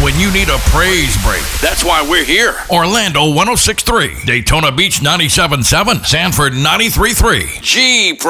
when you need a praise break. That's why we're here. Orlando 106.3, Daytona Beach 97.7, Sanford 93.3. G